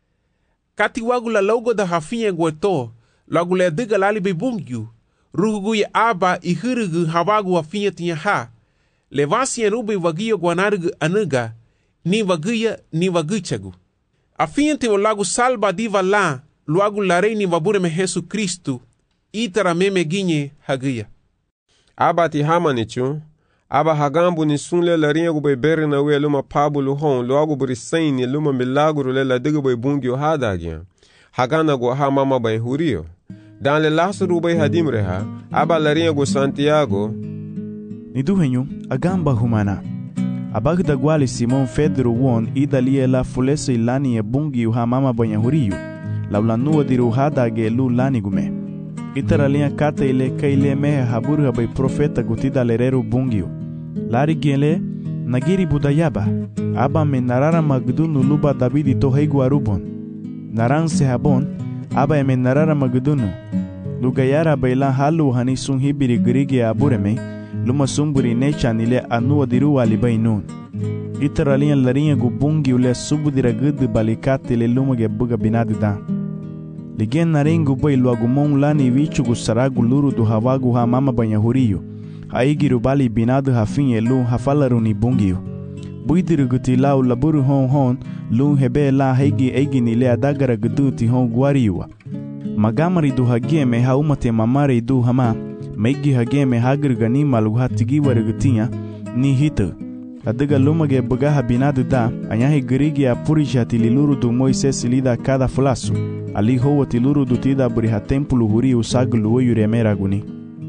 Kati wagu la logo da hafinha gueto, logo le diga lali be bungyu, rugu ya aba i hirugu hawagu hafinha tinha ha, le vasi ya rubi wagiyo guanargu anuga, ni waguya ni waguchagu. Afinha te lagu salba diva la, luagu la rei ni wabure me Jesu Kristo, itara meme ginye haguya. Aba ti hama nichu, aba hagambu ni sunle la rinha gu be berna we luma Pablo hon logo burisaini luma milagro le la diga be bungyo hadagya hagana go ha mama bay huriyo dan le Lázaro bay hadimre ha aba la rinha gu Santiago ni duhenyu agamba humana abagda gwali Simon Pedro won idalie la fulesa ilani e bungyo ha mama bay huriyo la ulanua diru hadage lu lani gume itara linha kata ile kaile mehe haburu bay profeta gutida lerero bungyo lari gele nagiri budayaba aba me narara magdunu luba Davidi to heigu arubon naran se habon aba me narara magdunu lugayara baila halu hani sun hibiri grige abureme luma sumburi nechanile anua diru alibainun itara linha larinha gu bungi ule subudira gudu balikate le luma ge buga binadida ligen narengu bai luagumon lani vichu gu saragu luru do hawagu ha mama banya huriyo haigiru bali binadu hafinha lu hafalaru ni bungiyo buidiru guti lau laburu hon hon lu hebe la haigi eigi ni le adagara guduti hon guariwa magamari du hageme haumate mamare du hama meigi hageme hagir gani malu hatigi wargutinha ni hita la dega luma ge baga habinadu da anyahi gerigi a purisha tililuru du Moises lida cada fulasu ali hoa tiluru du tida buriha tempulu huri usaglu wo yuremera guni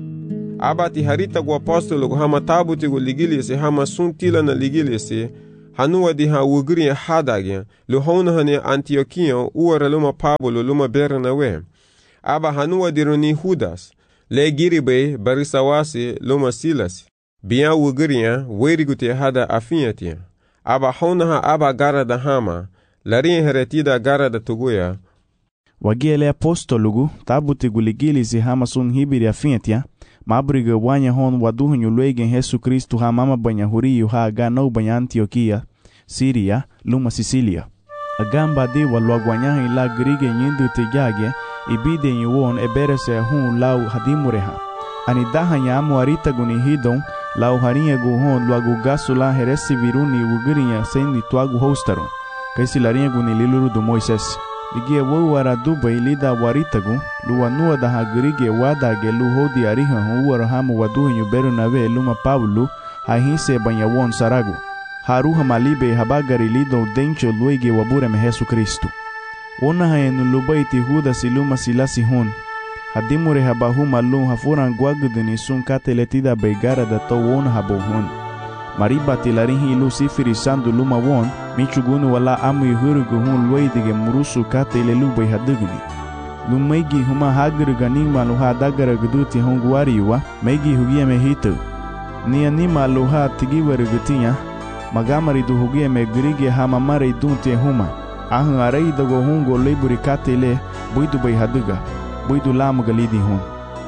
aba ti harita gu apostolo gu hama tabuti gu ligilisi hama sun tila na ligilisi hanuwa di ha wugri hadagya lu hona hane Antiokia uwara luma Pablo luma berna we aba hanuwa di runi Judas le giribe barisawasi luma Silas biya wugriya werigute hada afiyatia aba hona ha aba gara da hama larin heretida gara da tuguya wagele apostolugu tabuti gu ligilisi hama sun hibiri afiyatia mabriga wanya hon waduhunyu luegen Yesu Kristu ha mama banya huriyu ha ganau banya Antiokia, Siria, luma Sicilia. Agamba de walwagwanyahi la grige nyindu tejage ibide nyuwon eberese hun lau hadimureha. Ani daha nyamu arita guni hidon lau harinye guhon luagu gasu la heresi viruni wugirinya sendi tuagu hostaro. Kaisi larinye guni liluru du Moises. Ligie wawara duba ilida waritagu luwa nuwa daha grige wadage lu hodi ariha huwara hamu waduhinyu beru nawe luma Pablo hahise banyawon saragu. Haruha malibe habagari lido dencho luege wabure me Yesu Kristu. Ona hayenu lubaiti Judas iluma silasi hon. Hadimure habahuma lu hafuran guaguduni sun kateletida beigara da to won habohon. Mariba tilarihi ilu sifiri sandu luma won, michugunu wala amu yuhurugu hun luaidige murusu kate ile lubai haduguni. Lumaigi huma hagruga nima luha dagara guduti honguari yuwa, maigi hugie me hitu. Nia nima luha tigiwarugutinya, magamari du hugie me gurige hama mare dunti huma. Ahun arai dago hungo leiburi kate ile, buidu bai haduga, buidu lamu galidi hun.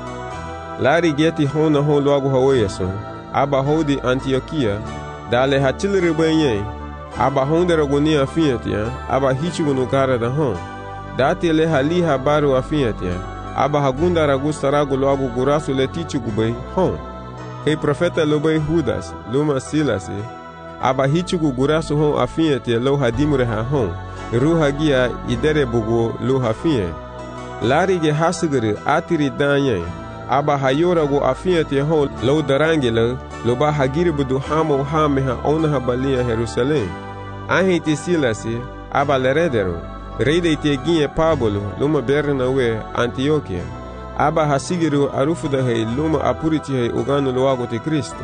Lari geti hona hon luagu hawayasun. Aba hodi Antiokia dale hatilere benye aba hondera gonia afiatia aba hichugunu gara da hon date le hali habaru afiatia aba hagunda ragusta ragu loagu gurasu le tichugube hon kei profeta lobe Judas luma Silas aba hichugu gurasu hon afiatia lo hadimure ha hon ruha gia idere bugu lo hafie lari ge hasugere atiri danye aba hayora go afiate hon lo darangela lo ba hagiri budu hamo hame ha ona habalia Jerusalem ahi ti Silasi aba leredero reide te ginye Pablo luma berna we Antiokia aba hasigiru arufuda he luma apuriti he ugano loago te Kristo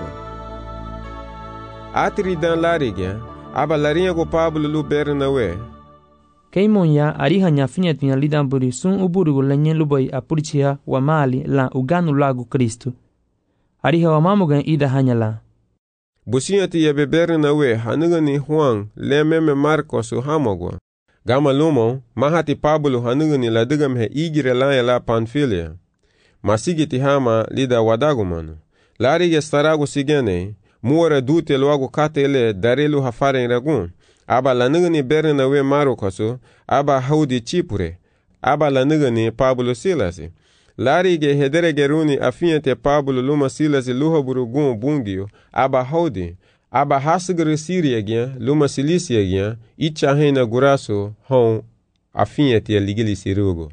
atri dan larigia aba larinha go Pablo lu berna we Keimonya ariha nyafinya lidamburi sun uburugu lenye lubai apurichia wa mali la uganu lagu Kristu. Ariha wa mamugan ida hanyala. Businyati ya bebere na we hanugani Juan le meme Marcos u hamogwa. Gama lumo mahati Pablo hanugani la dugam he igire la la Panfilia. Masigiti hama lida wadagumanu. Lari ge staragu sigene muore dute luagu katele darelu hafaren ragun. Aba lanugani berna we Marokosu, aba haudi Chipure, aba lanugani Pablo Silasi. Lari ge hedere geruni afiante Pablo luma Silasi luha burugun bungio, aba haudi, aba hasugre Siria gyan, luma Silisia gyan, icha hena guraso, hon afiante ligili sirugo.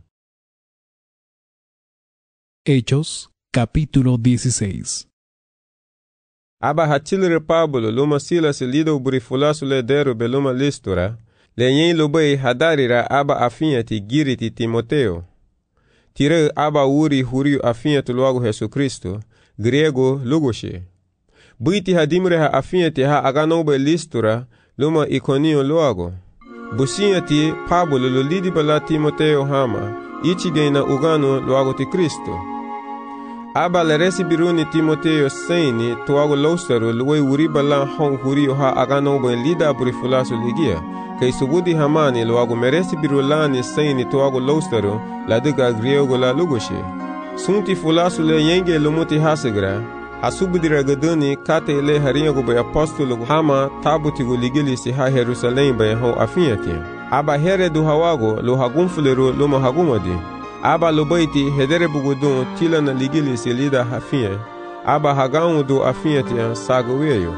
Hechos, capítulo dieciséis. Aba hatilere Pablo luma Silas lido burifulasu le deru be luma Listura, le yen lubei hadarira aba afiati giriti Timoteo. Tire aba uri huriu afiatu luagu Yesu Kristo, grego lugoshe. Buiti hadimre ha afiati ha aganobe Listura luma Iconio luago. Businyati Pablo lo lidi bala Timoteo hama, ichigena ugano luago ti Kristo. Aba le resibiruni Timoteo seini tuago lostaru luwe uriba la hon huriyo ha agano ben lida burifulasu ligia. Kei subudi hamani luago meresibiru lani seini tuago lostaru la diga griego la lugoshe. Sunti fulasu le yenge lumuti hasigra. Asubudira gaduni kate ile harinyago be apostolo hama tabutigo ligilisi ha Jerusalem be hon afiyatia. Aba here du hawago lo hagumfuleru luma hagumadi. Aba lobaiti hedere bugudun tila na ligili silida hafie. Aba hagaun do afiatia sagoweyo.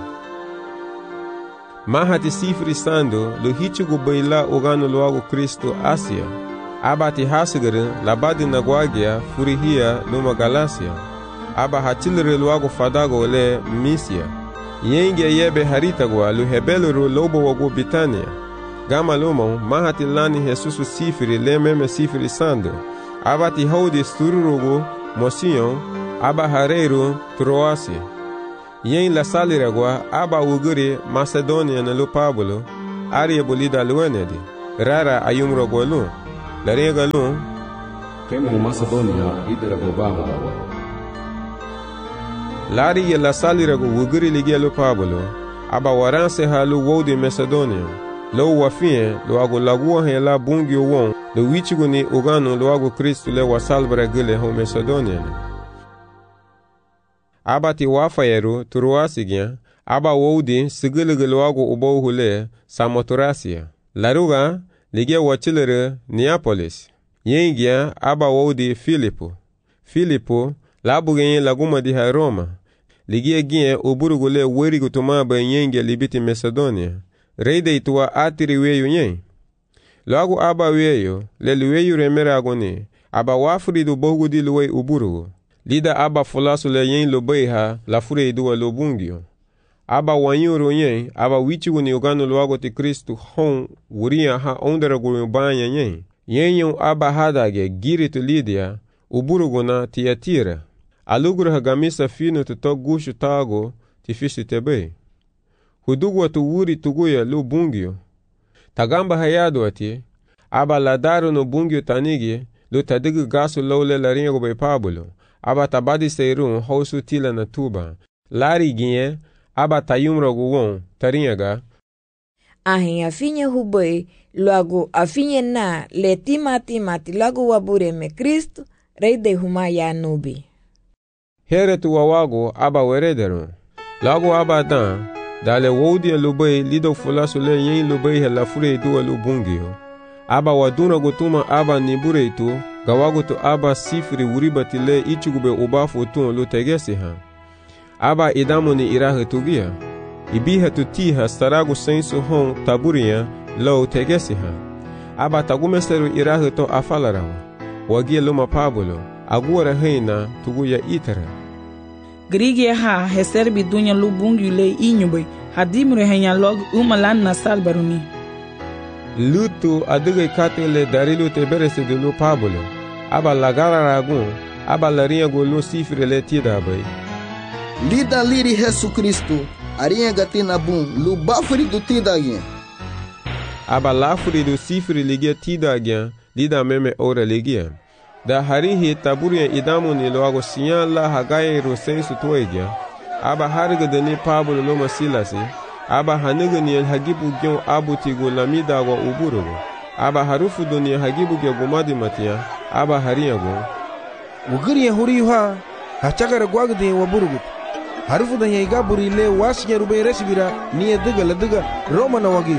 Mahati sifri sando lo hichugu baila ogano loago Kristo Asia. Aba ti hasigere labadi na guagia furihia luma Galacia. Aba hatilere loago fadago le Misia. Yenge yebe haritagwa lu hebeluru lobo wagu Bitania. Gama lumo mahati lani Jesusu sifiri le meme sifiri sando. Abati haudi stururugu mosion aba hareiru Troasi. Yen la saliragwa aba uguri Macedonia na lu Pablo ari bolida luenedi. Rara ayumrogo lu. Lariga lu Kemu Macedonia idarago bago. Lari ye la salirago uguri ligia lu Pablo aba waranse halu wodi Macedonia. Lo wafie lo ago lagua he la bungi won lo wichigu ni ugano lo ago Kristu le wasalbra gile ho Macedonia. Aba ti wafayeru Troasigya aba wodi sigiligi lo ago ubo hule Samothracia. Laruga ligia wachilere Neapolis. Yengia aba wodi Filipo. Filipo labu genye laguma di ha Roma. Ligia gien uburugule werigu tumaba yengia libiti Macedonia. Reide ituwa atiri weyu nye. Lagu aba weyu, lelu weyu remera agoni, aba wafuri du bogu di luwe uburugu. Lida aba fulasu le yen lubeiha la fure iduwa lubungio. Aba wanyuru nye, aba wichigu ni uganu luago ti Kristu hon wuria ha onderagu ubanya nye. Yenyu aba hadage giri tu Lidia, uburugu na Tiatira. Aluguru hagamisa finu tuto gushu tago ti fishi tebe. Hudugwa tu wuri tuguya lu bungio. Tagamba hayado ati, aba ladaru no bungio tanigi, lu tadigu gasu lole laringo bay Pablo, aba tabadi seirun hausu tila na tuba. Lari ginye, aba tayumro guwon, taringa. Ahin afinye hubay, luagu afinye na le timati mati lagu wabure me Kristu, reide humaya nubi. Here tu wawago aba werederun. Lagu aba dan, dale wodi lubei lido fulasu le yen lubei hela fure duwa lubungio. Aba waduna gutuma aba nibure itu, gawago tu aba sifiri uribati le ichugube ubafu tun lu tegesi ha. Aba idamu ni irahe tugia. Ibiha tu tiha staragu sensu hon taburia lo tegesi ha. Aba tagumeseru irahe to afalarawa. Wagia luma Pablo, agura heina tuguya itara. Grige ha heserbi dunya lubungi le inyube hadimre henya log umalan na salbaruni. Lutu aduge katele darilu teberese de lu Pablo. Aba lagara ragun, aba larinha golu sifre le tidabai. Lida liri Jesu Kristu, arinha gatina bum, lu bafri du tidagien. Aba lafri du sifre ligia tidagien, lida meme ora ligia. Da harihi taburia idamu ni loago siyan la hagaye rosensu tuegia. Aba hariga deni Pablo loma silasi. Aba haniga ni hagibu gyon abutigo lamida wa uburugo. Aba harufu doni hagibu gya gumadi matia. Aba hariyago. Wugiri huri ha hachagara gwagde wa burugut. Harufu da yiga burile wasinya rube resibira ni diga la diga Roma na wagi.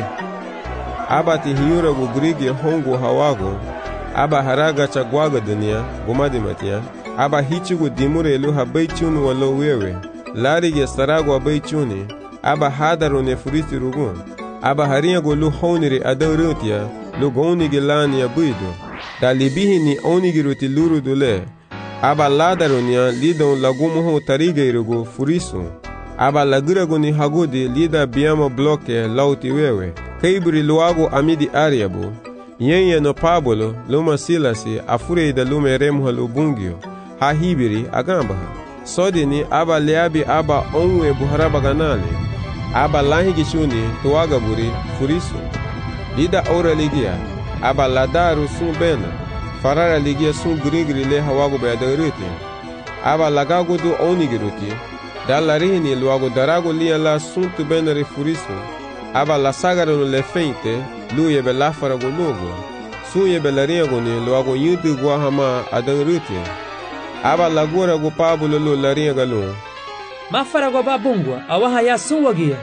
Aba ti hiyura wugiri hongo hawago. Aba haraga chagwaga dunia, gumadi matia. Aba hichigu dimure lu habaichunu walo wewe. Lari ge saragwa baichuni. Aba hadaru ne furisi rugun. Aba harinyago lu honiri adarutia, lu gonigi lani ya buidu. Da libihi ni onigiruti luru dule. Aba ladarunia lidon lagumuho tarigeirugu furisu. Aba lagiragu ni hagudi lida biyama bloke lauti wewe. Kaiburi luago amidi ariabu. Yenye no Pablo, luma silasi, afure da lume remha lubungio, ha hibiri agamba. Sodi ni aba leabi aba onwe buharaba ganali, aba lahigi shuni tuwaga buri furisu. Lida ora ligia, aba ladaru sun bena, farara ligia sun grigri le hawago bayadaruti. Aba lagago du onigiruti, da larihini luago darago lia la sun tu benari furisu. Aba la sagaro le feinte, lu yebe la farago logo. Su yebe la riego ni lo ago yudu guahama adan ruti. Aba la gura go Pablo lo la riega lo. Ma farago babungwa, awaha ya sunwagia.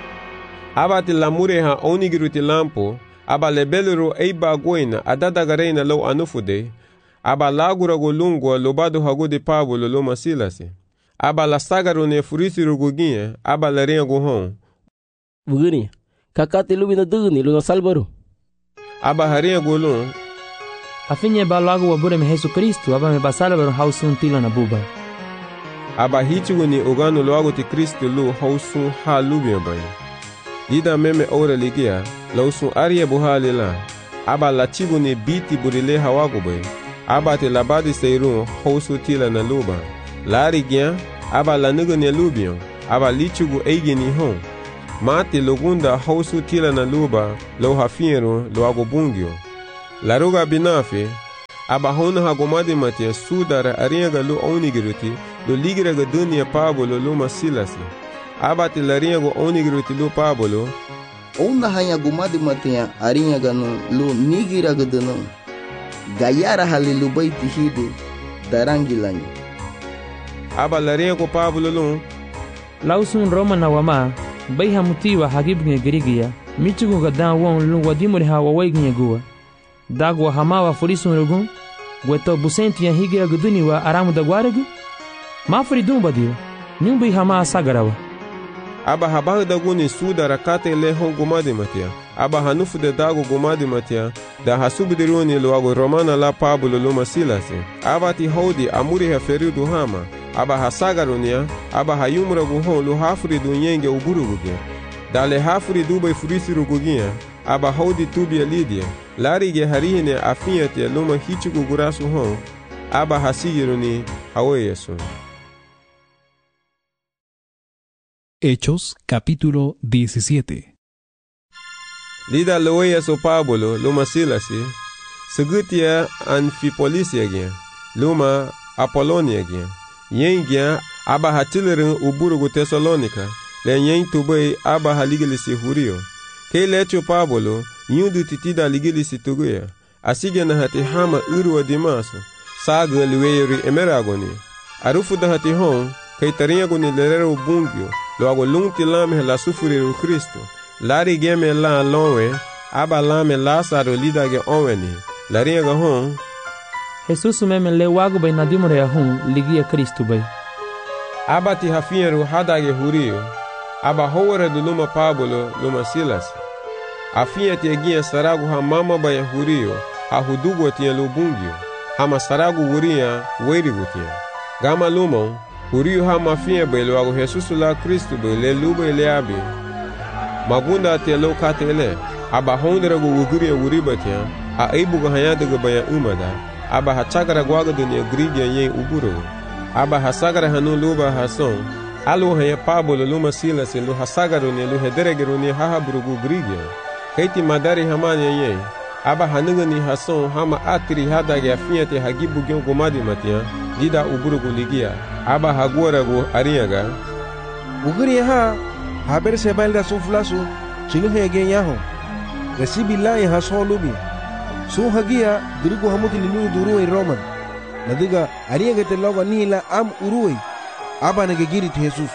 Aba ti la mureha onigiruti lampo, aba le belero eiba goina adada gareina lo anufude. Aba la gura go lungwa lo bado hago de Pablo lo masilasi. Aba la sagaro ne furisi ruguginye, aba la riego hon. Bugini. Kakati lubina dugni luna salbaro. Aba haria golon. Afinye balago wabure me Jesu Kristu aba me basalbaro hausun tila na buba. aba hichugu ni uganu loago ti Kristo lu hausun ha lubian bay. Dida meme ora ligia, lausun arie buhali la, aba lachigu ni biti burile hawago bay, aba te labadi seirun hausu tila na luba. Lari gian, aba lanugu ni lubian, aba lichugu eigi ni hon. Mati lugunda hausu tila na luba, lo hafiru loago bungyo. Laruga binafi, aba hona hagomadi matia sudara ariaga lu onigiruti, lu ligiraga dunia pabolo lu masilasi. Aba te lariago onigiruti lu pabolo, Ona hanya gumadi matia ariaga no lu nigiraga dunu. Gayara hali lu baiti hidu darangilanyi. Aba lariago pabolo lu, lausun Roma na wama, bai hamutiwa hagibnge girigia, michugu gadan won lu wadimuri ha wawaignye guwa. Dagwa hamawa furisun rugun, gweto busenti ya higira guduni wa aramu da gwaregu? Mafuri dumbadiwa, nyumbi hama sagarawa. Aba habahu da guni suda rakate le hon gumadi matia, aba hanufu de dago gumadi matia, da hasubidiruni luago romana la pabulo luma silasi. Aba ti hodi amuri ha feridu hama, aba hasagarunia, aba hayumura guhon lu hafuri dunyenge uburuguge. Dale hafuri dubai furisi rugugia, aba hodi tubia lidia, larige harihine afiate luma hichugu gurasu hon, aba hasigiruni hawe yesu. Hechos capítulo diecisiete. Lida loya so Pablo luma silasi, segutia Anfipolisia gen, luma Apolonia gen, yen gen aba hatilerin uburugu Thessalonica, le yen tubay aba haligilisi hurio. Ke lecho Pablo, nyundu titida ligilisi tuguya, asige na hati hama urwa dimaso, saga liweyeri emeragoni. Arufu da hati hon, kay tariagoni lerero bungyo, lo ago lungti lame la sufuriru Kristo, lari geme la lonwe, aba lame lasaro lidage onweni, lariaga hon, Jesus meme le wago bay nadimore ya hon ligia Kristo bay. Aba ti hafiyeru hadage hurio, aba howere du luma Pablo luma Silas. Afiye te gia saragu ha mama baya hurio, ha hudugo tia lubungyo, hama saragu wuria werigu tia. Gama lumon, hurio ha mafiye bay lo ago Jesus la Kristo bay le lube le abi. Magunda te lo katele, aba honderagu wuguria wuriba tia, ha eibuga hayadaga baya umada, aba ha chagara gwaga dunia grigia yen uburo. Aba hasagara hanu luba hason, alu haya Pablo luma Silas lu hasagaru ne lu hederegeru ne hahaburugu grigia. Kaiti madari hamani ye, aba hanuga ni hason hama atiri hadage afiate hagibu gyon gomadi matia, dida uburugu ligia, aba haguaragu ariaga. Uguri ha, haber sebail da suflasu, chilu hege yaho. Resibi la ya hason lubi. Su hagia dirigu hamuti lilu duru e Roman. Nadiga ariaga te logo nila am urui, aba nagegiri te Jesus.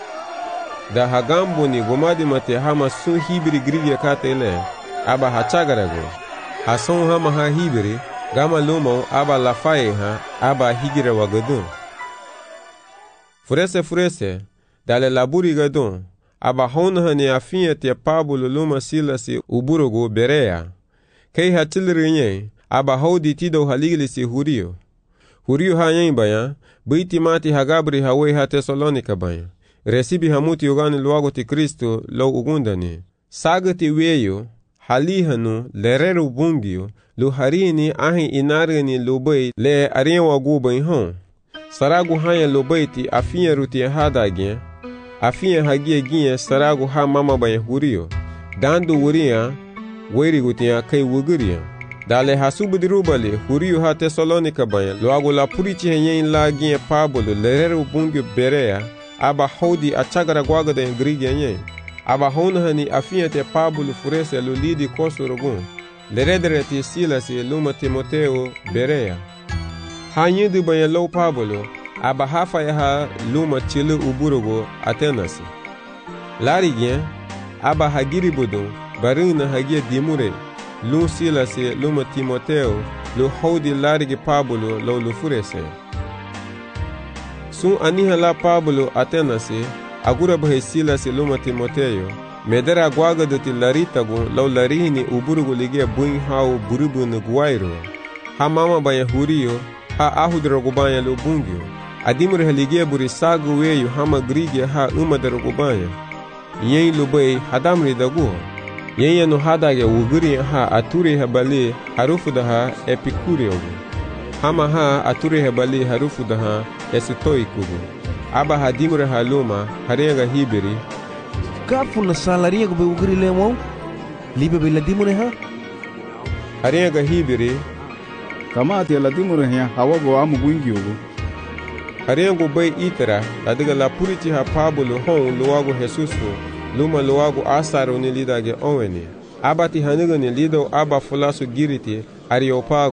Da hagambo ni gomadi mate hama sun hibiri grigia katele, aba hachagarago. Hason hama ha hibiri, gama lumo aba lafaye ha, aba higira wagadun. Furese furese, dale laburi gadun, aba honha ni afinya te Pablo luma Silasi uburugo berea. Kei hatilinye, aba hodi tido haligilisi hurio. Hurio ha yen baya, biti mati hagabri hawe ha Thessalonica baya. Resibi hamuti ugani luago ti Kristo lo ugundani. Sagati weyo, halihanu, lereru bungyo, lu harini ahi inarani lubay le arienwa guba hon. Saragu hanya lubay ti afinya ruti hadagien, afinya hagie gien saragu ha mama baya hurio. Dandu wuria, weri gutia kay wuguria. Dale hasubudirubale, hurio ha Thessalonica baya, luago la purichi henyen la gien Pablo lereru bungyo berea, aba hodi achagara gwaga da ingrigia nye. Aba honhani afiate Pablo furese lulidi kosurugun. Leredere ti Silas e luma Timoteo berea. Hanyidu baya lo Pablo, aba hafa ya ha luma chilu uburugo Atenasi. Larigien, aba hagiri budun, baruna hagia dimure. Lu Silas e luma Timoteo, lu hodi larigi Pablo lo lufurese. Sun aniha la Pablo Atenasi, agura bahe Silas luma Timoteo, medera gwaga doti laritagu lau larihini uburugu ligia buin hau burubu nuguairo. Ha mama baya hurio, ha ahudrogu baya lu bungyo. adimur haligia buri sagu weyu hama grige ha uma darugubanya yen lubai hadamri dagu yen no hadage wuguri ha aturi habali harufu daha epikuri ogu hama ha aturi habali harufu daha esitoi kugu aba hadimur haluma harenga hibiri kafu na salaria go be wuguri lemo libe be ladimure ha harenga hibiri kama ati ladimure ha hawago amu gwingi ogu harengo bai itara ladiga la puriti ha pabulu hon luwago Jesusu luma luwago asaro ni lidage oweni abati haniga ni lido aba fulasu giriti ariopa.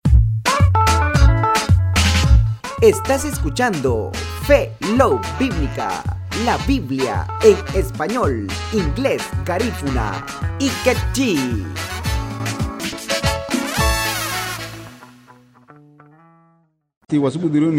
Estás escuchando Fe Love Bíblica, la Biblia en español, inglés, garífuna y quechí. Ti wasubu